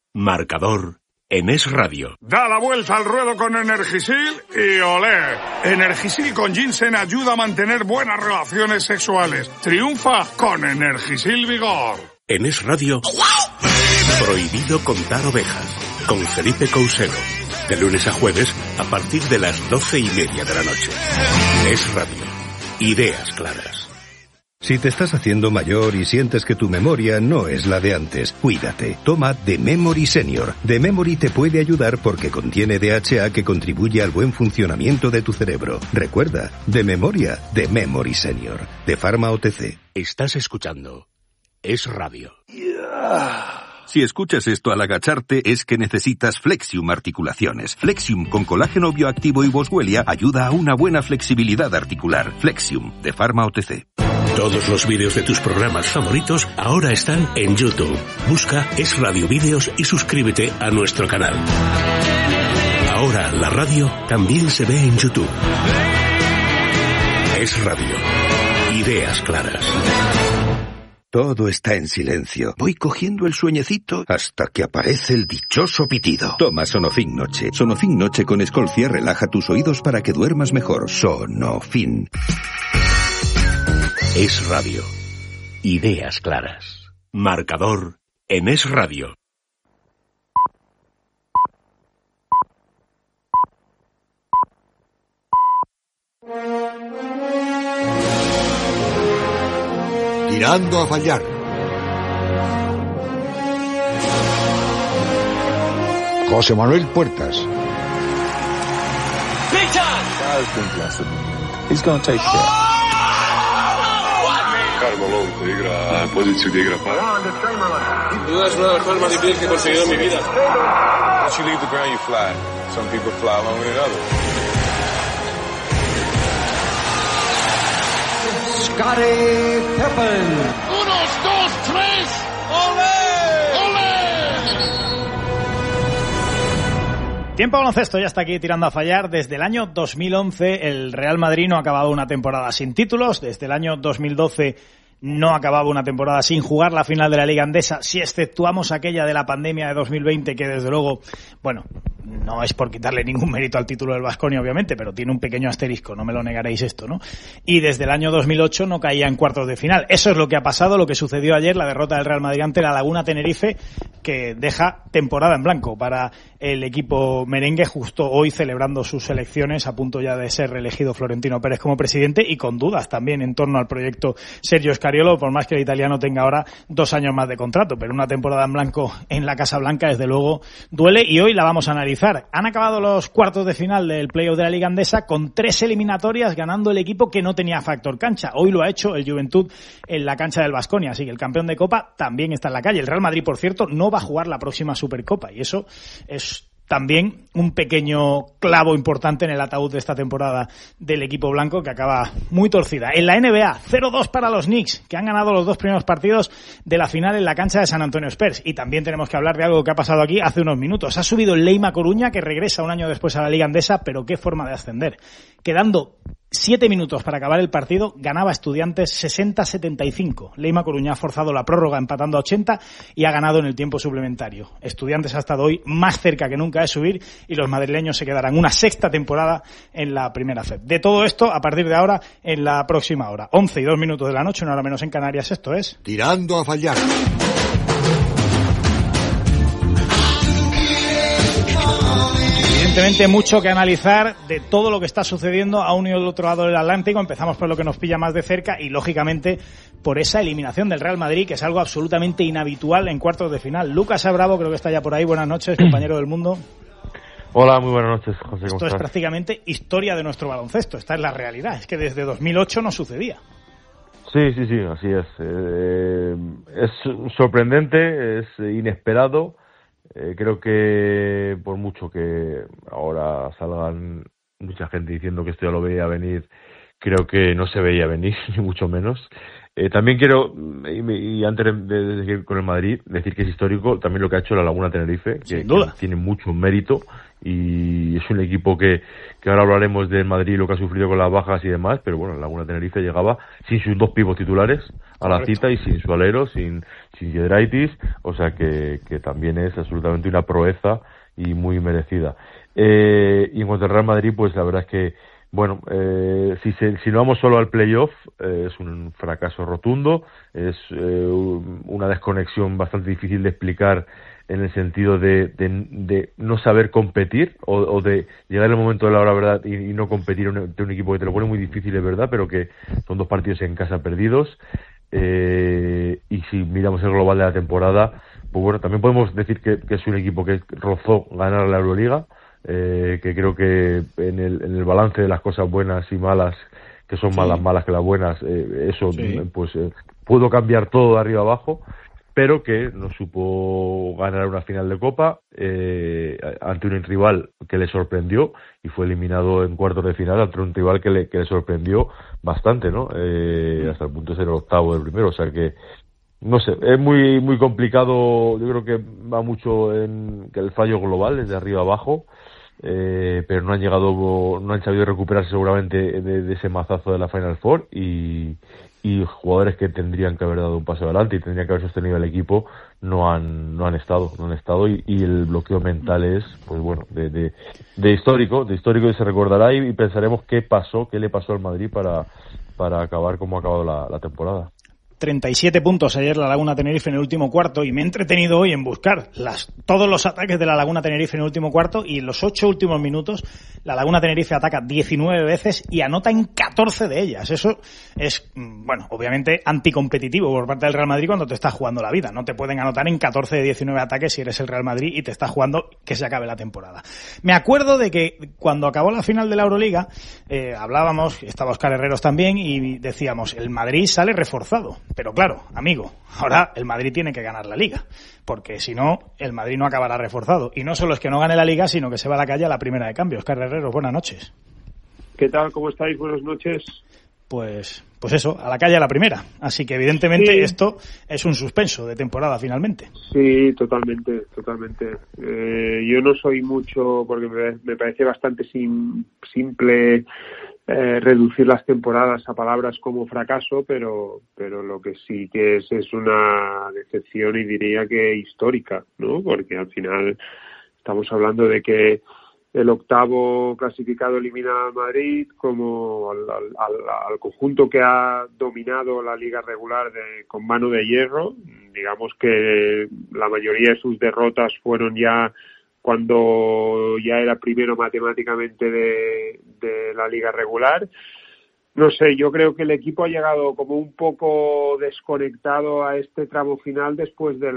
Marcador en Es Radio. Da la vuelta al ruedo con Energisil y olé. Energisil con ginseng ayuda a mantener buenas relaciones sexuales. Triunfa con Energisil Vigor. En Es Radio, prohibido contar ovejas, con Felipe Couseiro. De lunes a jueves, a partir de las 12:30 de la noche. Es Radio. Ideas claras. Si te estás haciendo mayor y sientes que tu memoria no es la de antes, cuídate. Toma The Memory Senior. The Memory te puede ayudar porque contiene DHA que contribuye al buen funcionamiento de tu cerebro. Recuerda, de memoria, The Memory Senior. De Pharma OTC. Estás escuchando Es Radio. Si escuchas esto al agacharte es que necesitas Flexium Articulaciones. Flexium con colágeno bioactivo y Boswellia ayuda a una buena flexibilidad articular. Flexium, de Pharma OTC. Todos los vídeos de tus programas favoritos ahora están en YouTube. Busca Es Radio Vídeos y suscríbete a nuestro canal. Ahora la radio también se ve en YouTube. Es Radio. Ideas claras. Todo está en silencio. Voy cogiendo el sueñecito hasta que aparece el dichoso pitido. Toma Sonofin Noche. Sonofin Noche con Escolcia relaja tus oídos para que duermas mejor. Sonofin. Es Radio. Ideas claras. Marcador en Es Radio. Tirando a fallar. José Manuel Puertas. He's going to take care. Carmelo igra poziciju gdje igra para. Duda es una de las cosas más difíciles que he conseguido en mi vida. Once you leave the ground, you fly. Some people fly longer than others. Scottie Pippen. 1, 2, 3. ¡Olé! ¡Olé! Tiempo baloncesto ya está aquí tirando a fallar. Desde el año 2011 el Real Madrid no ha acabado una temporada sin títulos. Desde el año 2012 no acababa una temporada sin jugar la final de la Liga Endesa, si exceptuamos aquella de la pandemia de 2020, que desde luego, bueno, no es por quitarle ningún mérito al título del Baskonia, obviamente, pero tiene un pequeño asterisco, no me lo negaréis esto, ¿no? Y desde el año 2008 no caía en cuartos de final. Eso es lo que ha pasado, lo que sucedió ayer, la derrota del Real Madrid ante la Laguna Tenerife, que deja temporada en blanco para el equipo merengue, justo hoy celebrando sus elecciones, a punto ya de ser reelegido Florentino Pérez como presidente, y con dudas también en torno al proyecto Sergio Scariolo, por más que el italiano tenga ahora 2 años más de contrato, pero una temporada en blanco en la Casa Blanca desde luego duele, y hoy la vamos a analizar. Han acabado los cuartos de final del playoff de la Liga Endesa con 3 eliminatorias, ganando el equipo que no tenía factor cancha. Hoy lo ha hecho el Juventud en la cancha del Baskonia, así que el campeón de Copa también está en la calle. El Real Madrid, por cierto, no va a jugar la próxima Supercopa, y eso es también un pequeño clavo importante en el ataúd de esta temporada del equipo blanco, que acaba muy torcida. En la NBA, 0-2 para los Knicks, que han ganado los 2 primeros partidos de la final en la cancha de San Antonio Spurs. Y también tenemos que hablar de algo que ha pasado aquí hace unos minutos. Ha subido el Leima Coruña, que regresa un año después a la Liga Endesa, pero qué forma de ascender. Quedando 7 minutos para acabar el partido, ganaba Estudiantes 60-75. Leima Coruña ha forzado la prórroga empatando a 80 y ha ganado en el tiempo suplementario. Estudiantes ha estado hoy más cerca que nunca de subir, y los madrileños se quedarán una 6ª temporada en la primera FED. De todo esto, a partir de ahora, en la próxima hora. 11:02 de la noche, una hora menos en Canarias. Esto es Tirando a fallar. Evidentemente mucho que analizar de todo lo que está sucediendo a un y al otro lado del Atlántico. Empezamos por lo que nos pilla más de cerca y, lógicamente, por esa eliminación del Real Madrid, que es algo absolutamente inhabitual en cuartos de final. Lucas Abravo creo que está ya por ahí. Buenas noches, compañero del Mundo. Hola, muy buenas noches, José. Esto es prácticamente historia de nuestro baloncesto. Esta es la realidad. Es que desde 2008 no sucedía. Sí, así es. Es sorprendente, es inesperado. Creo que por mucho que ahora salgan mucha gente diciendo que esto ya lo veía venir, creo que no se veía venir, ni mucho menos. También quiero, y antes de seguir con el Madrid, decir que es histórico también lo que ha hecho la Laguna Tenerife, que tiene mucho mérito, y es un equipo que ahora hablaremos del Madrid, lo que ha sufrido con las bajas y demás, pero bueno, la Laguna Tenerife llegaba sin sus dos pivos titulares a la cita y sin su alero, sin Giedraitis, o sea que también es absolutamente una proeza y muy merecida. Y en cuanto al Real Madrid, pues la verdad es que bueno, si no vamos solo al playoff, es un fracaso rotundo, es una desconexión bastante difícil de explicar en el sentido de no saber competir o de llegar el momento de la hora verdad y no competir de un equipo que te lo pone muy difícil, es verdad, pero que son 2 partidos en casa perdidos. Y si miramos el global de la temporada, pues bueno, también podemos decir que es un equipo que rozó ganar la Euroliga, que creo que en el balance de las cosas buenas y malas, que son más malas que las buenas, eso pues pudo cambiar todo de arriba abajo, pero que no supo ganar una final de Copa ante un rival que le sorprendió y fue eliminado en cuartos de final ante un rival que le sorprendió bastante, ¿no? Hasta el punto de ser el octavo del primero, o sea que no sé, es muy muy complicado. Yo creo que va mucho en que el fallo global desde arriba abajo, pero no han sabido recuperarse seguramente de ese mazazo de la Final Four y jugadores que tendrían que haber dado un paso adelante y tendrían que haber sostenido el equipo no han estado y el bloqueo mental es, pues bueno, de histórico y se recordará y pensaremos qué le pasó al Madrid para acabar como ha acabado la temporada. 37 puntos ayer la Laguna Tenerife en el último cuarto y me he entretenido hoy en buscar todos los ataques de la Laguna Tenerife en el último cuarto y en los 8 últimos minutos la Laguna Tenerife ataca 19 veces y anota en 14 de ellas. Eso es, bueno, obviamente anticompetitivo por parte del Real Madrid cuando te estás jugando la vida. No te pueden anotar en 14 de 19 ataques si eres el Real Madrid y te estás jugando que se acabe la temporada. Me acuerdo de que cuando acabó la final de la Euroliga hablábamos, estaba Óscar Herreros también y decíamos, el Madrid sale reforzado. Pero claro, amigo, ahora el Madrid tiene que ganar la Liga, porque si no, el Madrid no acabará reforzado. Y no solo es que no gane la Liga, sino que se va a la calle a la primera de cambio. Óscar Herreros, buenas noches. ¿Qué tal? ¿Cómo estáis? Buenas noches. Pues eso, a la calle a la primera. Así que evidentemente esto es un suspenso de temporada finalmente. Sí, totalmente. Yo no soy mucho, porque me parece bastante simple reducir las temporadas a palabras como fracaso, pero lo que sí que es una decepción y diría que histórica, ¿no? Porque al final estamos hablando de que el octavo clasificado elimina a Madrid como al conjunto que ha dominado la liga regular con mano de hierro. Digamos que la mayoría de sus derrotas fueron ya cuando ya era primero matemáticamente de la liga regular. No sé, yo creo que el equipo ha llegado como un poco desconectado a este tramo final después de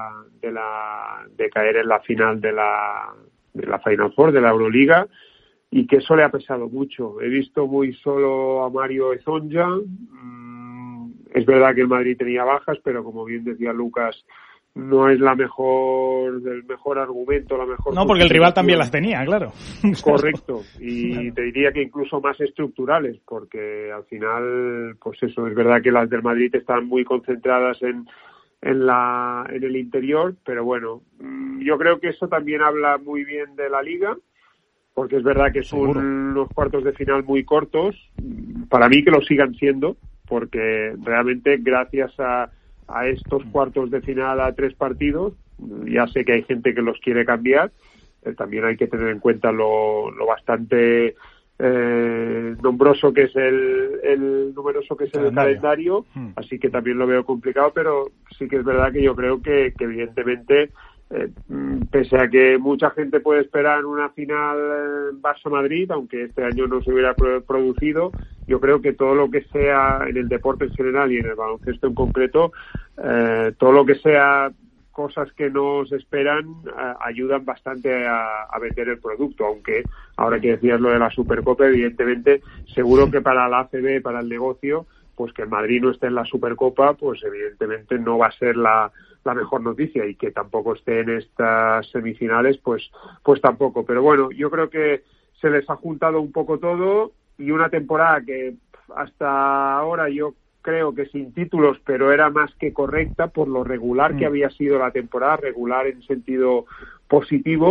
caer en la final de la Final Four de la Euroliga, y que eso le ha pesado mucho. He visto muy solo a Mario Ezonja. Es verdad que el Madrid tenía bajas, pero como bien decía Lucas, no es el mejor argumento, la mejor... No, porque el rival también las tenía, claro. Correcto, y te diría que incluso más estructurales, porque al final, pues eso, es verdad que las del Madrid están muy concentradas en el interior, pero bueno, yo creo que eso también habla muy bien de la liga, porque es verdad que son unos cuartos de final muy cortos, para mí que lo sigan siendo, porque realmente gracias a estos cuartos de final a 3 partidos, ya sé que hay gente que los quiere cambiar, también hay que tener en cuenta lo bastante nombroso que es el numeroso que es el calendario, así que también lo veo complicado, pero sí que es verdad que yo creo que evidentemente pese a que mucha gente puede esperar una final Barça-Madrid, aunque este año no se hubiera producido, yo creo que todo lo que sea en el deporte en general y en el baloncesto en concreto, todo lo que sea cosas que nos esperan ayudan bastante a vender el producto, aunque ahora que decías lo de la Supercopa, evidentemente seguro que para la ACB, para el negocio, pues que el Madrid no esté en la Supercopa, pues evidentemente no va a ser la mejor noticia, y que tampoco esté en estas semifinales, pues tampoco. Pero bueno, yo creo que se les ha juntado un poco todo, y una temporada que hasta ahora yo creo que sin títulos, pero era más que correcta por lo regular que había sido la temporada, regular en sentido positivo,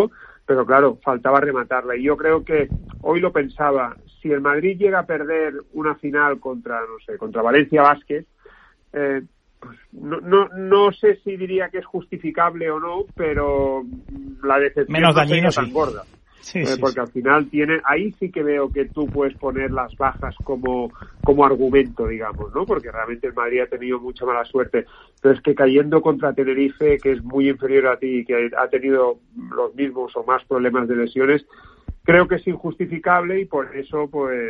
pero claro, faltaba rematarla. Y yo creo que hoy lo pensaba, si el Madrid llega a perder una final contra Valencia Basket, pues no sé si diría que es justificable o no, pero la decepción menos dañino, no sería tan gorda. Sí, porque al final ahí sí que veo que tú puedes poner las bajas como argumento, digamos, ¿no? Porque realmente el Madrid ha tenido mucha mala suerte, pero es que cayendo contra Tenerife, que es muy inferior a ti y que ha tenido los mismos o más problemas de lesiones, creo que es injustificable, y por eso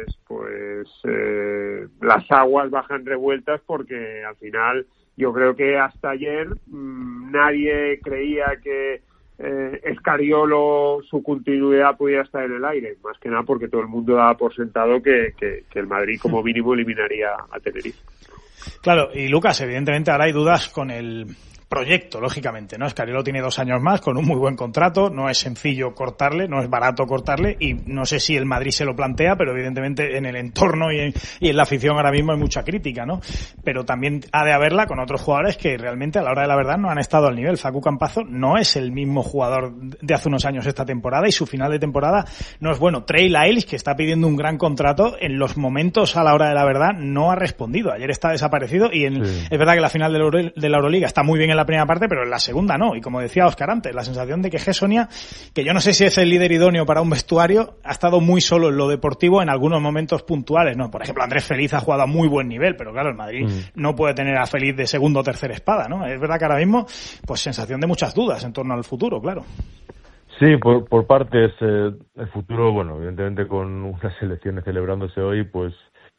las aguas bajan revueltas, porque al final yo creo que hasta ayer nadie creía que Escariolo, su continuidad podía estar en el aire, más que nada porque todo el mundo daba por sentado que el Madrid como mínimo eliminaría a Tenerife. Claro, y Lucas, evidentemente ahora hay dudas con el proyecto, lógicamente, ¿no? Escariolo tiene 2 años más con un muy buen contrato, no es sencillo cortarle, no es barato cortarle, y no sé si el Madrid se lo plantea, pero evidentemente en el entorno y en la afición ahora mismo hay mucha crítica, ¿no? Pero también ha de haberla con otros jugadores que realmente a la hora de la verdad no han estado al nivel. Facu Campazzo no es el mismo jugador de hace unos años esta temporada, y su final de temporada no es bueno. Trey Lyles, que está pidiendo un gran contrato, en los momentos a la hora de la verdad no ha respondido. Ayer está desaparecido y es verdad que la final de la Euroliga está muy bien en la primera parte, pero en la segunda no. Y como decía Óscar antes, la sensación de que Gessonia, que yo no sé si es el líder idóneo para un vestuario, ha estado muy solo en lo deportivo en algunos momentos puntuales, ¿no? Por ejemplo, Andrés Feliz ha jugado a muy buen nivel, pero claro, el Madrid no puede tener a Feliz de segundo o tercera espada, ¿no? Es verdad que ahora mismo, pues sensación de muchas dudas en torno al futuro, claro. Sí, por partes, el futuro, bueno, evidentemente con unas elecciones celebrándose hoy, pues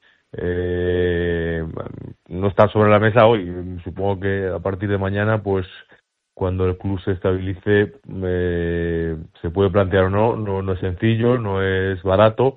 no está sobre la mesa hoy. Supongo que a partir de mañana, pues cuando el club se estabilice, se puede plantear o no es sencillo, no es barato,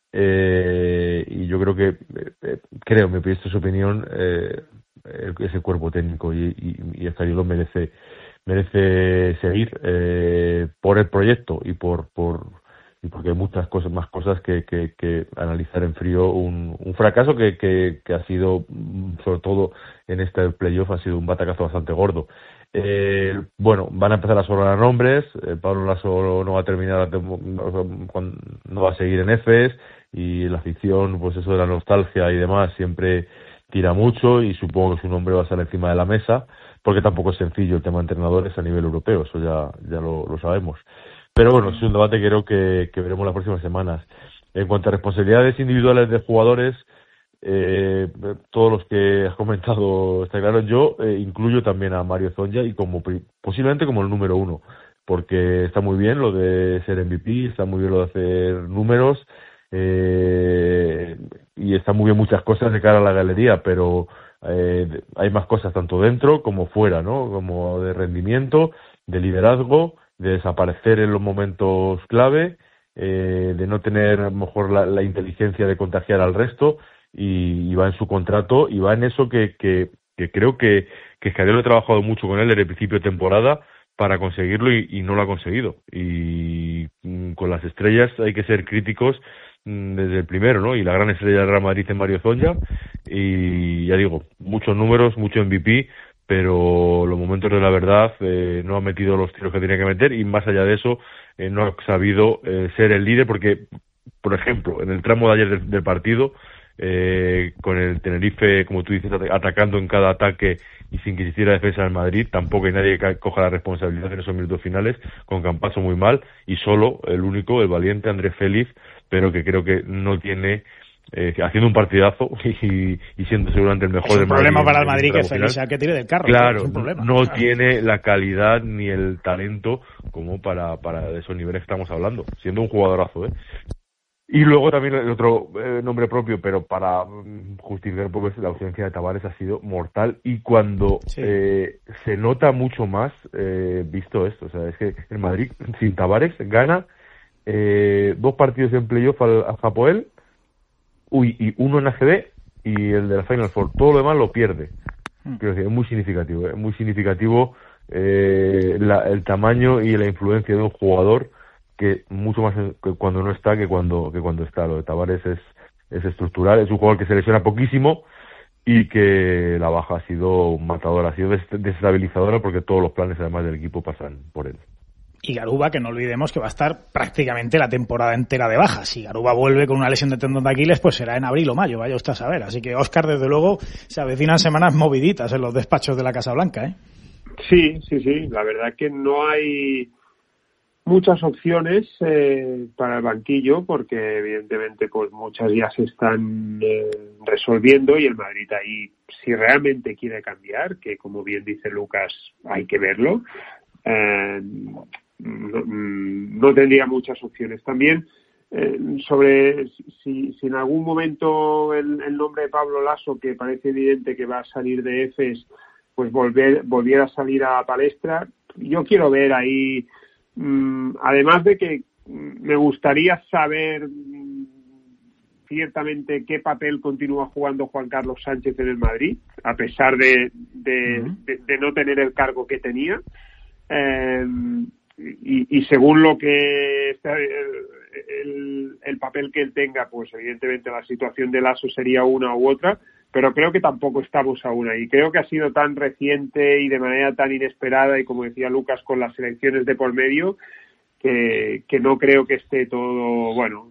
y yo creo que, esta es su opinión, ese cuerpo técnico y Escariolo merece seguir por el proyecto y porque hay muchas más cosas que analizar en frío. Un fracaso que ha sido, sobre todo en este playoff, ha sido un batacazo bastante gordo. Bueno, van a empezar a sobrar nombres. Pablo Laso no va a terminar, no va a seguir en EFES, y la afición, pues eso de la nostalgia y demás, siempre tira mucho, y supongo que su nombre va a estar encima de la mesa, porque tampoco es sencillo el tema de entrenadores a nivel europeo, eso ya lo sabemos. Pero bueno, es un debate que creo que veremos las próximas semanas. En cuanto a responsabilidades individuales de jugadores, todos los que has comentado está claro. Yo incluyo también a Mario Zonja, y posiblemente como el número 1, porque está muy bien lo de ser MVP, está muy bien lo de hacer números, y está muy bien muchas cosas de cara a la galería, pero hay más cosas tanto dentro como fuera, ¿no? Como de rendimiento, de liderazgo, de desaparecer en los momentos clave, de no tener a lo mejor la inteligencia de contagiar al resto, y va en su contrato, y va en eso que creo que Escariolo ha trabajado mucho con él desde el principio de temporada para conseguirlo, y no lo ha conseguido. Y con las estrellas hay que ser críticos desde el primero, ¿no? Y la gran estrella del Real Madrid es Mario Zonja, y ya digo, muchos números, mucho MVP, pero los momentos de la verdad no ha metido los tiros que tenía que meter, y más allá de eso no ha sabido ser el líder, porque, por ejemplo, en el tramo de ayer del partido, con el Tenerife, como tú dices, atacando en cada ataque y sin que existiera defensa del Madrid, tampoco hay nadie que coja la responsabilidad en esos minutos finales, con Campazzo muy mal, y solo el único, el valiente Andrés Feliz, pero que creo que no tiene, haciendo un partidazo y siendo seguramente el mejor del Madrid. Es un problema para el Madrid que Feliz sea que tire del carro. Claro, es un problema, no tiene la calidad ni el talento como para esos niveles que estamos hablando, siendo un jugadorazo, Y luego también el otro nombre propio, pero para justificar un poco, la ausencia de Tavares ha sido mortal, y cuando se nota mucho más, visto esto, o sea, es que el Madrid sin Tavares gana 2 partidos en playoff al Hapoel, y uno en ACB, y el de la Final Four. Todo lo demás lo pierde. Quiero decir, es muy significativo el tamaño y la influencia de un jugador, que mucho más que cuando no está que cuando está. Lo de Tavares es estructural, es un jugador que se lesiona poquísimo, y que la baja ha sido un matador, ha sido desestabilizadora, porque todos los planes además del equipo pasan por él. y Garuba, que no olvidemos que va a estar prácticamente la temporada entera de baja. Si Garuba vuelve con una lesión de tendón de Aquiles, pues será en abril o mayo, vaya usted a saber. Así que, Óscar, desde luego, se avecinan semanas moviditas en los despachos de la Casa Blanca, ¿eh? Sí, la verdad es que no hay muchas opciones para el banquillo, porque evidentemente pues muchas ya se están resolviendo, y el Madrid ahí, si realmente quiere cambiar, que como bien dice Lucas, hay que verlo, no tendría muchas opciones. También sobre si en algún momento el nombre de Pablo Laso, que parece evidente que va a salir de EFES, pues volviera a salir a la palestra, yo quiero ver ahí, además de que me gustaría saber ciertamente qué papel continúa jugando Juan Carlos Sánchez en el Madrid, a pesar de no tener el cargo que tenía. Y según lo que está el papel que él tenga, pues evidentemente la situación de Laso sería una u otra, pero creo que tampoco estamos aún ahí. Creo que ha sido tan reciente y de manera tan inesperada, y como decía Lucas, con las elecciones de por medio, que no creo que esté todo, bueno,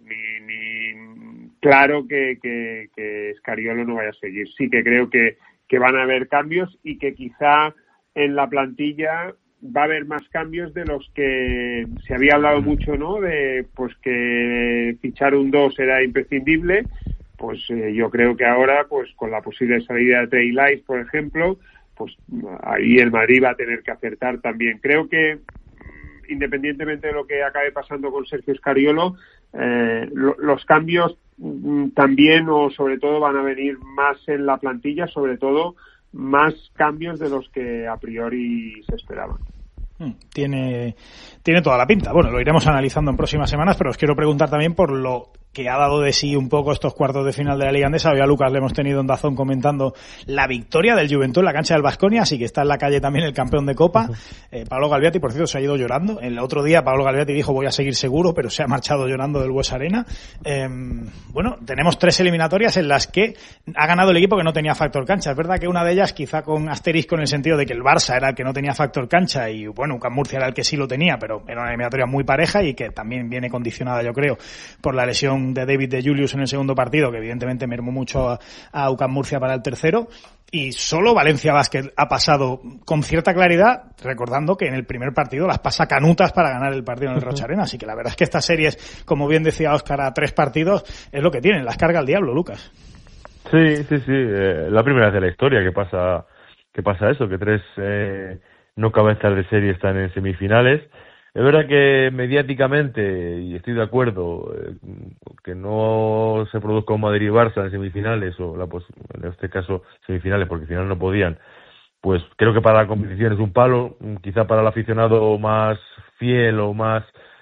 ni claro que Scariolo no vaya a seguir. Sí que creo que van a haber cambios, y que quizá en la plantilla va a haber más cambios de los que se había hablado mucho, ¿no? De pues que fichar un 2 era imprescindible. Pues yo creo que ahora, pues con la posible salida de Trey Lyles, por ejemplo, pues ahí el Madrid va a tener que acertar también. Creo que, independientemente de lo que acabe pasando con Sergio Scariolo, los cambios también, o sobre todo, van a venir más en la plantilla, sobre todo más cambios de los que a priori se esperaban. Tiene toda la pinta. Bueno, lo iremos analizando en próximas semanas, pero os quiero preguntar también por lo que ha dado de sí un poco estos cuartos de final de la Liga Andesa. Hoy a Lucas le hemos tenido en DAZN comentando la victoria del Juventud en la cancha del Baskonia, así que está en la calle también el campeón de Copa. Pablo Galviati, por cierto, se ha ido llorando. El otro día Pablo Galviati dijo voy a seguir seguro, pero se ha marchado llorando del Bues Arena. Bueno, tenemos 3 eliminatorias en las que ha ganado el equipo que no tenía factor cancha. Es verdad que una de ellas quizá con asterisco, en el sentido de que el Barça era el que no tenía factor cancha y bueno, UCAM Murcia era el que sí lo tenía, pero era una eliminatoria muy pareja y que también viene condicionada, yo creo, por la lesión de David de Julius en el segundo partido, que evidentemente mermó mucho a UCAM Murcia para el tercero. Y solo Valencia Basket ha pasado con cierta claridad, recordando que en el primer partido las pasa canutas para ganar el partido en el Rocha Arena. Así que la verdad es que estas series, como bien decía Óscar, a 3 partidos es lo que tienen, las carga el diablo, Lucas. Sí, la primera vez de la historia que pasa eso, que 3 no cabezas de serie están en semifinales. Es verdad que mediáticamente, y estoy de acuerdo, que no se produzca un Madrid y Barça en semifinales, o en este caso semifinales, porque al final no podían, pues creo que para la competición es un palo. Quizá para el aficionado más fiel o más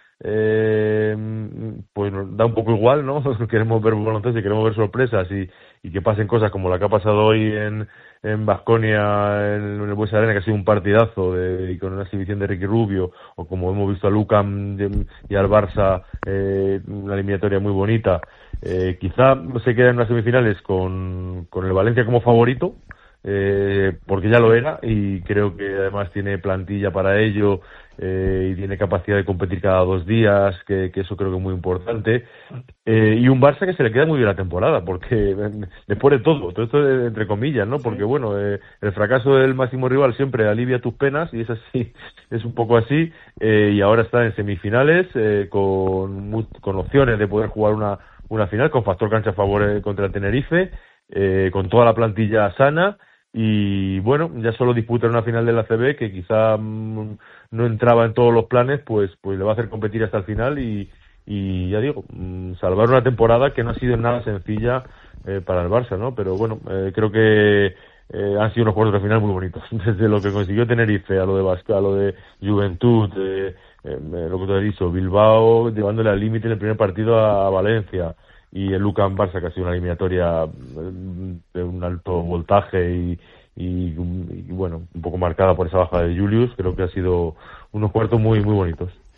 pues nos da un poco igual, ¿no? Queremos ver baloncesto y queremos ver sorpresas y que pasen cosas como la que ha pasado hoy en Baskonia, en el Bues Arena, que ha sido un partidazo y con una exhibición de Ricky Rubio, o como hemos visto al UCAM y al Barça, una eliminatoria muy bonita. Quizá se queda en unas semifinales con el Valencia como favorito, porque ya lo era, y creo que además tiene plantilla para ello, y tiene capacidad de competir cada 2 días, que eso creo que es muy importante, y un Barça que se le queda muy bien la temporada, porque después de todo esto entre comillas, ¿no? Porque bueno, el fracaso del máximo rival siempre alivia tus penas, y es así, es un poco así, y ahora está en semifinales, con opciones de poder jugar una final, con factor cancha a favor contra el Tenerife, con toda la plantilla sana. Y bueno, ya solo disputar una final de la ACB que quizá no entraba en todos los planes, pues le va a hacer competir hasta el final y ya digo, salvar una temporada que no ha sido nada sencilla para el Barça, ¿no? Pero bueno, creo que han sido unos cuartos de final muy bonitos, desde lo que consiguió Tenerife a lo de Vasco, a lo de Juventud, lo que te he dicho, Bilbao llevándole al límite en el primer partido a Valencia, y el UCAM Barça, que ha sido una eliminatoria de un alto voltaje y bueno, un poco marcada por esa baja de Julius. Creo que ha sido unos cuartos muy muy bonitos.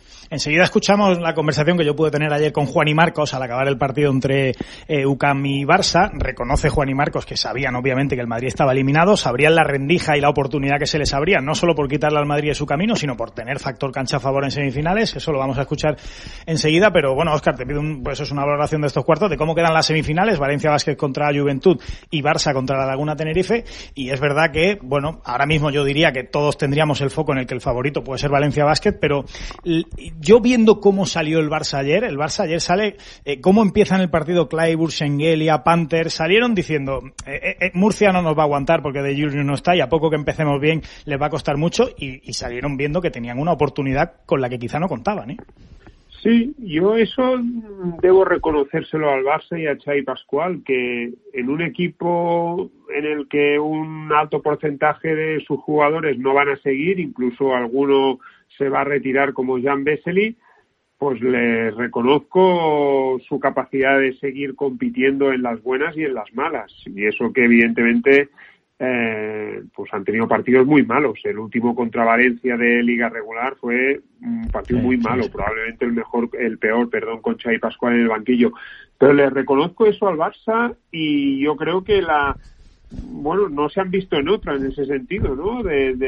Enseguida escuchamos la conversación que yo pude tener ayer con Juan y Marcos al acabar el partido entre UCAM y Barça. Reconoce Juan y Marcos que sabían obviamente que el Madrid estaba eliminado, sabrían la rendija y la oportunidad que se les abría, no solo por quitarle al Madrid de su camino, sino por tener factor cancha a favor en semifinales. Eso lo vamos a escuchar enseguida, pero bueno, Óscar, te pido pues es una valoración de estos cuartos, de cómo quedan las semifinales, Valencia Basket contra la Juventud y Barça contra la Laguna Tenerife. Y es verdad que, bueno, ahora mismo yo diría que todos tendríamos el foco en el que el favorito puede ser Valencia Basket, pero yo viendo cómo salió el Barça ayer sale, cómo empieza en el partido Clyburn, Schengelia, Panther, salieron diciendo, Murcia no nos va a aguantar porque De Julius no está y a poco que empecemos bien les va a costar mucho, y salieron viendo que tenían una oportunidad con la que quizá no contaban, ¿eh? Sí, yo eso debo reconocérselo al Barça y a Xavi Pascual, que en un equipo en el que un alto porcentaje de sus jugadores no van a seguir, incluso alguno se va a retirar como Jan Vesely, pues le reconozco su capacidad de seguir compitiendo en las buenas y en las malas. Y eso que evidentemente pues han tenido partidos muy malos. El último contra Valencia de liga regular fue un partido muy malo, probablemente el peor, con Xavi Pascual en el banquillo. Pero le reconozco eso al Barça y yo creo que no se han visto en otra en ese sentido, ¿no?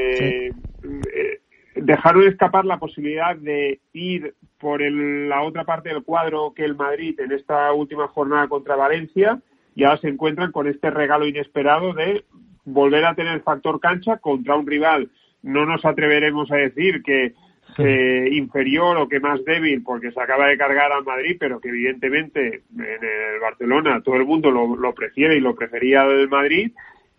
Dejaron escapar la posibilidad de ir por la otra parte del cuadro que el Madrid en esta última jornada contra Valencia, y ahora se encuentran con este regalo inesperado de volver a tener factor cancha contra un rival. No nos atreveremos a decir que inferior o que más débil porque se acaba de cargar al Madrid, pero que evidentemente en el Barcelona todo el mundo lo prefiere y lo prefería del Madrid,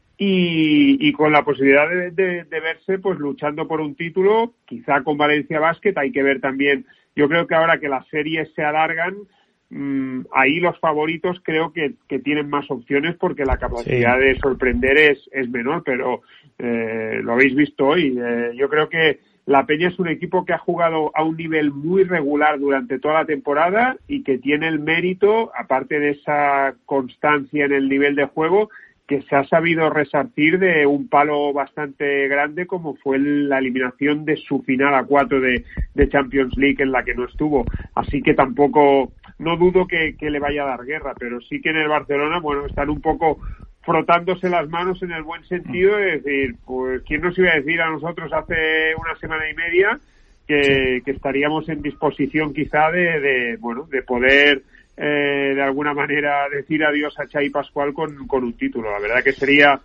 y con la posibilidad de verse pues luchando por un título, quizá con Valencia Basket. Hay que ver también, yo creo que ahora que las series se alargan, ahí los favoritos creo que tienen más opciones porque la capacidad de sorprender es menor, pero lo habéis visto hoy. Yo creo que la Peña es un equipo que ha jugado a un nivel muy regular durante toda la temporada y que tiene el mérito, aparte de esa constancia en el nivel de juego, que se ha sabido resarcir de un palo bastante grande como fue la eliminación de su final a 4 de Champions League en la que no estuvo. Así que tampoco, no dudo que le vaya a dar guerra, pero sí que en el Barcelona, están un poco frotándose las manos en el buen sentido de decir, pues quién nos iba a decir a nosotros hace una semana y media que estaríamos en disposición quizá de poder de alguna manera decir adiós a Xavi Pascual con un título. La verdad que sería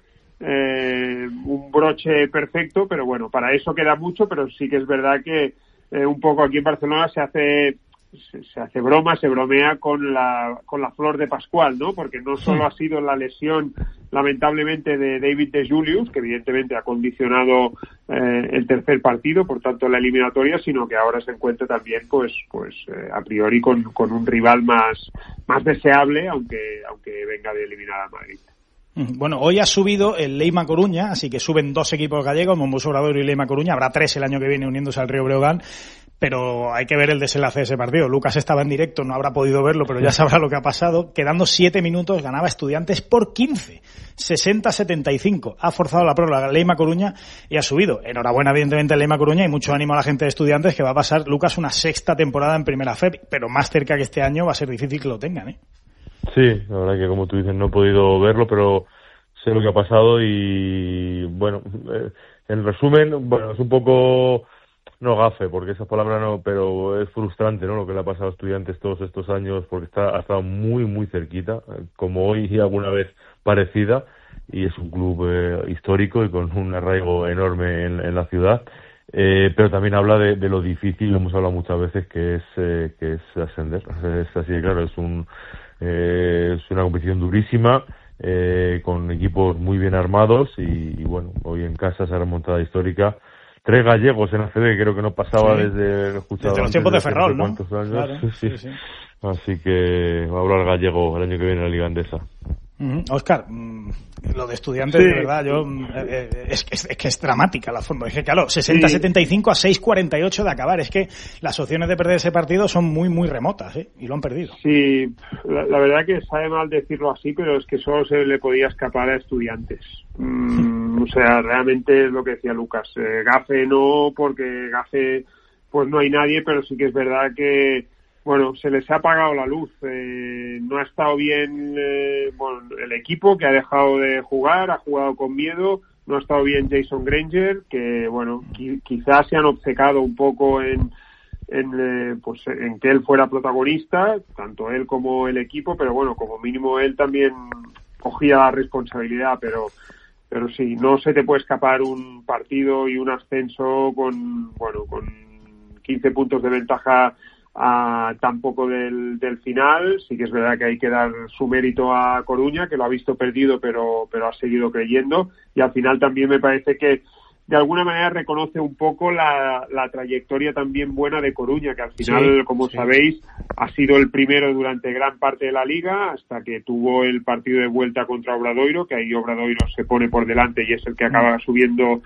un broche perfecto, pero para eso queda mucho. Pero sí que es verdad que un poco aquí en Barcelona se hace broma, se bromea con la flor de Pascual, ¿no? Porque no solo ha sido la lesión lamentablemente de David De Julius, que evidentemente ha condicionado el tercer partido, por tanto la eliminatoria, sino que ahora se encuentra también a priori con un rival más deseable, aunque venga de eliminar a Madrid. Bueno, hoy ha subido el Leima Coruña, así que suben 2 equipos gallegos, Mombuso Obradoiro y Leima Coruña. Habrá 3 el año que viene uniéndose al Río Breogán, pero hay que ver el desenlace de ese partido. Lucas estaba en directo, no habrá podido verlo, pero ya sabrá lo que ha pasado. Quedando 7 minutos, ganaba Estudiantes por 15, 60-75. Ha forzado la prórroga Leima Coruña y ha subido. Enhorabuena, evidentemente, a Leima Coruña, y mucho ánimo a la gente de Estudiantes, que va a pasar, Lucas, una 6ª temporada en Primera FEP, pero más cerca que este año va a ser difícil que lo tengan, ¿eh? Sí, la verdad que como tú dices no he podido verlo, pero sé lo que ha pasado y en resumen, es un poco, no gafe, porque esa palabra no, pero es frustrante, ¿no? Lo que le ha pasado a Estudiantes todos estos años, porque ha estado muy, muy cerquita, como hoy y alguna vez parecida, y es un club histórico y con un arraigo enorme en la ciudad. Pero también habla de lo difícil, lo hemos hablado muchas veces, que es ascender. Es así, claro, es una competición durísima, con equipos muy bien armados y hoy en casa esa remontada histórica. 3 gallegos en ACB, creo que no pasaba desde los tiempos de Ferrol, ¿no? ¿Cuántos años? Claro, sí. Así que va a hablar gallego el año que viene en la Liga Endesa. Óscar, lo de Estudiantes, de verdad, es que es dramática la forma. Es que, claro, 60-75 a 6-48 de acabar. Es que las opciones de perder ese partido son muy, muy remotas, y lo han perdido. Sí, la verdad que sabe mal decirlo así, pero es que solo se le podía escapar a Estudiantes. Realmente es lo que decía Lucas. Gafe no, porque Gafe pues no hay nadie, pero sí que es verdad que bueno, se les ha apagado la luz. No ha estado bien el equipo, que ha dejado de jugar, ha jugado con miedo. No ha estado bien Jason Granger, que bueno, quizás se han obcecado un poco en que él fuera protagonista, tanto él como el equipo, pero bueno, como mínimo él también cogía la responsabilidad, pero sí, no se te puede escapar un partido y un ascenso con 15 puntos de ventaja tampoco del final. Sí que es verdad que hay que dar su mérito a Coruña, que lo ha visto perdido pero ha seguido creyendo, y al final también me parece que de alguna manera reconoce un poco la trayectoria también buena de Coruña, que al final, como sabéis, ha sido el primero durante gran parte de la liga, hasta que tuvo el partido de vuelta contra Obradoiro, que ahí Obradoiro se pone por delante y es el que acaba subiendo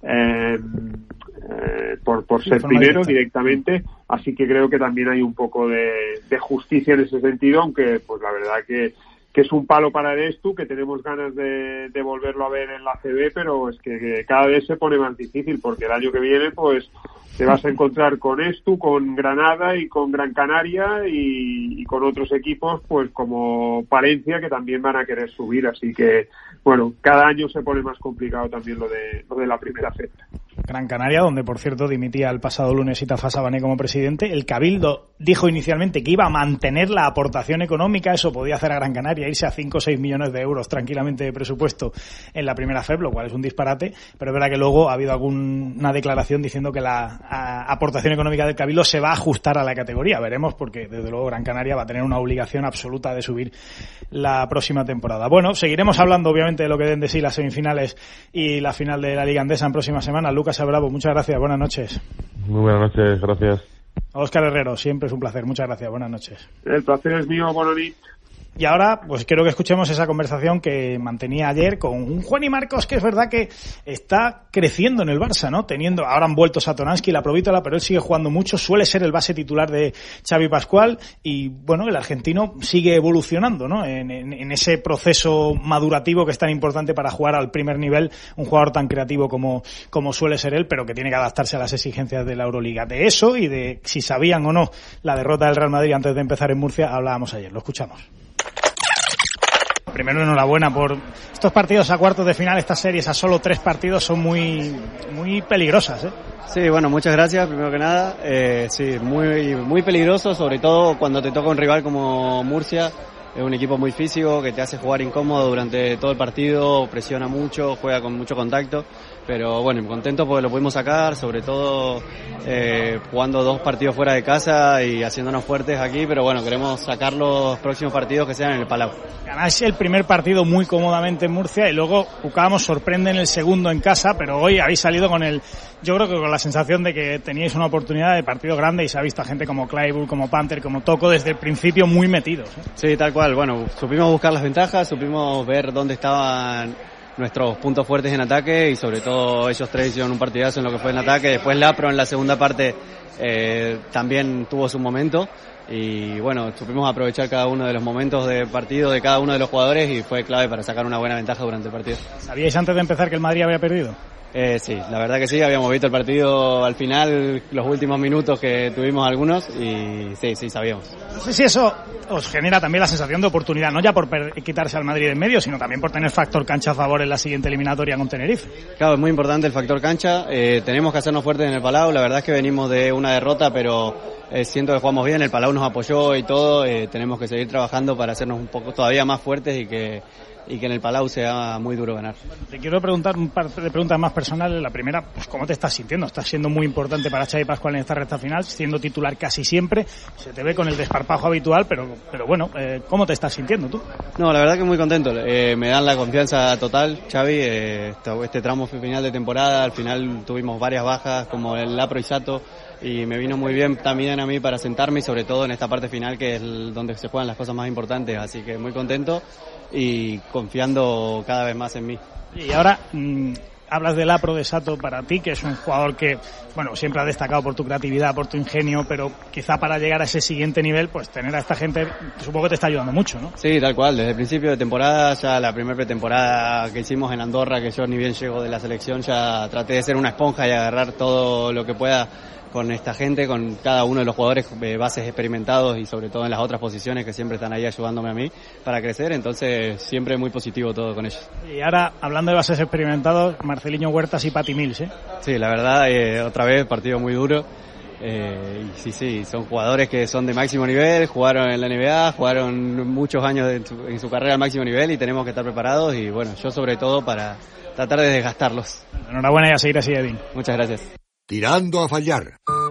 por ser primero directamente. Así que creo que también hay un poco de justicia en ese sentido, aunque pues la verdad que es un palo para Estu, que tenemos ganas de volverlo a ver en la CB, pero es que cada vez se pone más difícil, porque el año que viene pues te vas a encontrar con Estu, con Granada y con Gran Canaria y con otros equipos pues como Palencia, que también van a querer subir. Así que bueno, cada año se pone más complicado también lo de la primera fecha. Gran Canaria, donde por cierto dimitía el pasado lunes Itafa Sabané como presidente. El Cabildo dijo inicialmente que iba a mantener la aportación económica, eso podía hacer a Gran Canaria, irse a 5 o 6 millones de euros tranquilamente de presupuesto en la primera FEB, lo cual es un disparate, pero es verdad que luego ha habido alguna declaración diciendo que la aportación económica del Cabildo se va a ajustar a la categoría. Veremos, porque desde luego Gran Canaria va a tener una obligación absoluta de subir la próxima temporada. Bueno, seguiremos hablando obviamente de lo que den de sí las semifinales y la final de la Liga Endesa en próxima semana. Lucas Bravo, muchas gracias, buenas noches. Muy buenas noches, gracias. Óscar Herrero, siempre es un placer, muchas gracias, buenas noches. El placer es mío, buenas noches. Y ahora, pues quiero que escuchemos esa conversación que mantenía ayer con un Juani Marcos, que es verdad que está creciendo en el Barça, ¿no? Ahora han vuelto Satoransky y la Provítola, pero él sigue jugando mucho, suele ser el base titular de Xavi Pascual, y bueno, el argentino sigue evolucionando, ¿no? En ese proceso madurativo que es tan importante para jugar al primer nivel, un jugador tan creativo como suele ser él, pero que tiene que adaptarse a las exigencias de la Euroliga. De eso y de si sabían o no la derrota del Real Madrid antes de empezar en Murcia, hablábamos ayer, lo escuchamos. Primero, enhorabuena por estos partidos a cuartos de final, estas series a solo 3 partidos son muy peligrosas, ¿eh? Sí, bueno, muchas gracias, primero que nada. Sí, muy peligroso, sobre todo cuando te toca un rival como Murcia. Es un equipo muy físico que te hace jugar incómodo durante todo el partido, presiona mucho, juega con mucho contacto, pero bueno, contento porque lo pudimos sacar, sobre todo jugando 2 partidos fuera de casa y haciéndonos fuertes aquí, pero bueno, queremos sacar los próximos partidos que sean en el Palau. Ganáis el primer partido muy cómodamente en Murcia y luego Ucamos sorprende en el segundo en casa, pero hoy habéis salido yo creo que con la sensación de que teníais una oportunidad de partido grande y se ha visto a gente como Claypool, como Panther, como Tocco desde el principio muy metidos, ¿eh? Sí, tal cual. Bueno, supimos buscar las ventajas, supimos ver dónde estaban nuestros puntos fuertes en ataque y sobre todo ellos 3 hicieron un partidazo en lo que fue en ataque. Después Lapro en la segunda parte también tuvo su momento y bueno, supimos aprovechar cada uno de los momentos de partido de cada uno de los jugadores y fue clave para sacar una buena ventaja durante el partido. ¿Sabíais antes de empezar que el Madrid había perdido? Sí, la verdad que sí, habíamos visto el partido al final, los últimos minutos que tuvimos algunos y sí, sabíamos. No sé si eso os genera también la sensación de oportunidad, no ya por quitarse al Madrid en medio, sino también por tener factor cancha a favor en la siguiente eliminatoria con Tenerife. Claro, es muy importante el factor cancha, tenemos que hacernos fuertes en el Palau, la verdad es que venimos de una derrota, pero siento que jugamos bien, el Palau nos apoyó y todo, tenemos que seguir trabajando para hacernos un poco todavía más fuertes y que en el Palau sea muy duro ganar. Te quiero preguntar un par de preguntas más personales. La primera, pues ¿cómo te estás sintiendo? Estás siendo muy importante para Xavi Pascual en esta recta final, siendo titular casi siempre. Se te ve con el desparpajo habitual, pero bueno, ¿cómo te estás sintiendo tú? No, la verdad que muy contento. Me dan la confianza total, Xavi. Este tramo final de temporada, al final tuvimos varias bajas, como el Lapro y Sato, y me vino muy bien también a mí para sentarme y sobre todo en esta parte final que es donde se juegan las cosas más importantes, así que muy contento y confiando cada vez más en mí. Y ahora hablas del Lapro, de Sato, para ti, que es un jugador que, bueno, siempre ha destacado por tu creatividad, por tu ingenio, pero quizá para llegar a ese siguiente nivel, pues tener a esta gente, supongo que te está ayudando mucho, ¿no? Sí, tal cual, desde el principio de temporada, ya la primera pretemporada que hicimos en Andorra, que yo ni bien llego de la selección, ya traté de ser una esponja y agarrar todo lo que pueda con esta gente, con cada uno de los jugadores bases experimentados y sobre todo en las otras posiciones que siempre están ahí ayudándome a mí para crecer, entonces siempre muy positivo todo con ellos. Y ahora, hablando de bases experimentados, Marceliño Huertas y Patty Mills, ¿eh? Sí, la verdad, otra vez partido muy duro. Y sí, son jugadores que son de máximo nivel, jugaron en la NBA, jugaron muchos años en su carrera al máximo nivel y tenemos que estar preparados y bueno, yo sobre todo para tratar de desgastarlos. Enhorabuena y a seguir así, Edwin. Muchas gracias. Tirando a fallar.